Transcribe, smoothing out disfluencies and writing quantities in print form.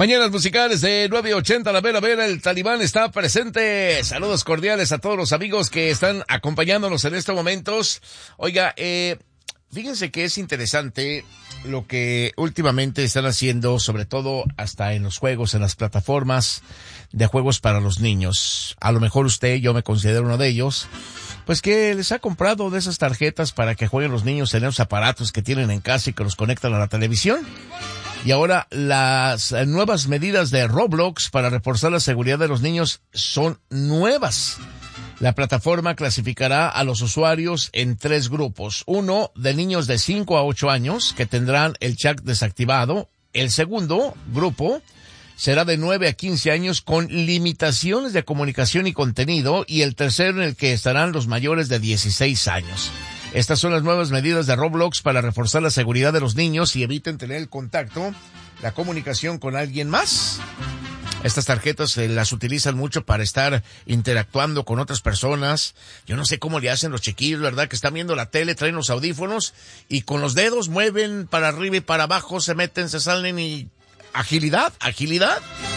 Mañanas musicales de 9:80, la vera, el Talibán está presente. Saludos cordiales a todos los amigos que están acompañándonos en estos momentos. Oiga, fíjense que es interesante lo que últimamente están haciendo, sobre todo hasta en los juegos, en las plataformas de juegos para los niños. A lo mejor usted, yo me considero uno de ellos, pues que les ha comprado de esas tarjetas para que jueguen los niños en esos aparatos que tienen en casa y que los conectan a la televisión. Y ahora las nuevas medidas de Roblox para reforzar la seguridad de los niños son nuevas. La plataforma clasificará a los usuarios en 3 grupos. Uno, de niños de 5 a 8 años que tendrán el chat desactivado. El segundo grupo será de 9 a 15 años con limitaciones de comunicación y contenido. Y el tercero, en el que estarán los mayores de 16 años. Estas son las nuevas medidas de Roblox para reforzar la seguridad de los niños y eviten tener el contacto, la comunicación con alguien más. Estas tarjetas las utilizan mucho para estar interactuando con otras personas. Yo no sé cómo le hacen los chiquillos, ¿verdad? Que están viendo la tele, traen los audífonos y con los dedos mueven para arriba y para abajo, se meten, se salen y... agilidad.